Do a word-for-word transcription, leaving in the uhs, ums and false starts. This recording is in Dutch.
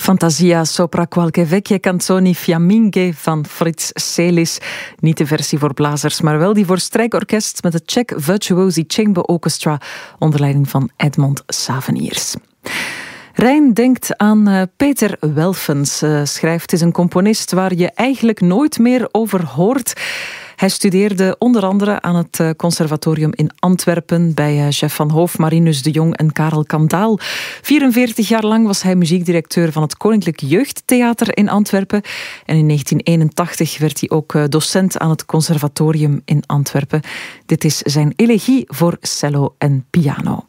Fantasia sopra qualche vecchie canzoni fiamminghe van Frits Celis. Niet de versie voor blazers, maar wel die voor strijkorkest met het Czech Virtuosi Chamber Orchestra onder leiding van Edmond Saveniers. Rijn denkt aan uh, Peter Welfens. Uh, schrijft, is een componist waar je eigenlijk nooit meer over hoort. Hij studeerde onder andere aan het conservatorium in Antwerpen bij Jeff van Hoof, Marinus de Jong en Karel Kandaal. vierenveertig jaar lang was hij muziekdirecteur van het Koninklijk Jeugdtheater in Antwerpen. En in negentien eenentachtig werd hij ook docent aan het conservatorium in Antwerpen. Dit is zijn elegie voor cello en piano.